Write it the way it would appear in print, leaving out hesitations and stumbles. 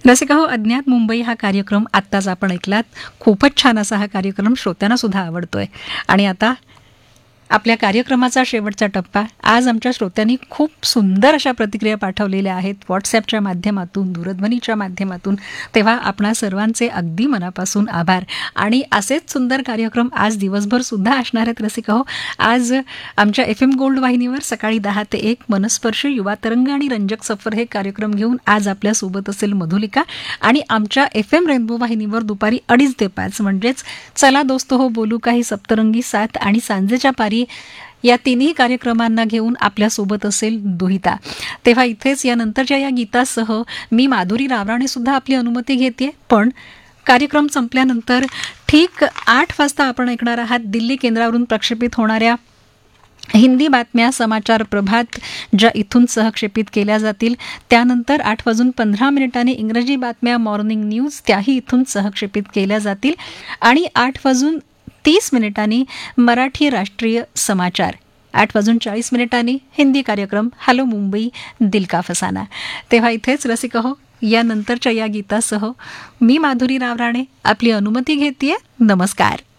रसिका हो, अज्ञात मुंबई हा कार्यक्रम आत्ताच आपण ऐकलात. खूपच छान असा हा कार्यक्रम श्रोत्यांना सुद्धा आवडतोय. आणि आता आपल्या कार्यक्रमाचा शेवटचा टप्पा. आज आमच्या श्रोत्यांनी खूप सुंदर अशा प्रतिक्रिया पाठवलेल्या आहेत व्हॉट्सॲपच्या माध्यमातून, दूरध्वनीच्या माध्यमातून. तेव्हा आपणा सर्वांचे अगदी मनापासून आभार. आणि असेच सुंदर कार्यक्रम आज दिवसभर सुद्धा असणार आहेत रसिका हो. आज आमच्या FM गोल्ड वाहिनीवर सकाळी 10 ते 1 मनस्पर्श, युवा तरंग आणि रंजक सफर हे कार्यक्रम घेऊन आज आपल्यासोबत असेल मधुलिका. आणि आमच्या FM रेनबो वाहिनीवर दुपारी 2:30 ते 5 म्हणजेच चला दोस्तो हो बोलू काही, सप्तरंगी साथ आणि सांजेच्या पारी या तिन्ही कार्यक्रमांना घेऊन आपल्यासोबत असेल दुहिता. तेव्हा इथेच या नंतरच्या या गीतासह मी माधुरी रावराणे सुद्धा आपली अनुमती घेते. पण कार्यक्रम संपल्यानंतर ठीक 8 वाजता आपण ऐकणार आहात दिल्ली केंद्रावरून प्रक्षेपित होणाऱ्या हिंदी बातम्या समाचार प्रभात, ज्या इथून सहक्षेपित केल्या जातील. त्यानंतर 8:15 इंग्रजी बातम्या मॉर्निंग न्यूज, त्याही इथून सहक्षेपित केल्या जातील. आणि 8:30 मराठी राष्ट्रीय समाचार. 8:40 हिंदी कार्यक्रम हॅलो मुंबई दिल का फसाना. तेव्हा इथेच रसिका हो, या नंतरच्या या गीतासह मी माधुरी रावराणे आपली अनुमती घेतेय. नमस्कार.